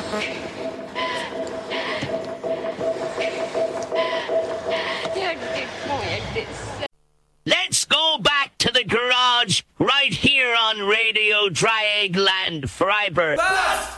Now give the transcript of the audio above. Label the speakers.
Speaker 1: Let's go back to the garage right here on Radio Dreieckland Freiburg.
Speaker 2: Was?